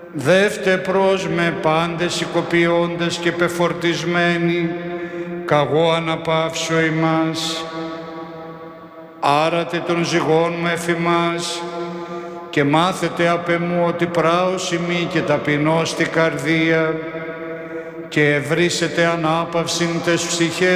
Δεύτε προς με πάντες οικοποιώντες και πεφορτισμένοι, καγώ αναπαύσω ημάς. Άρατε των ζυγών με εφημάς και μάθετε απ' εμού ότι πράος ημί και ταπεινώς τη καρδία και ευρύσετε ανάπαυσιν τες ψυχές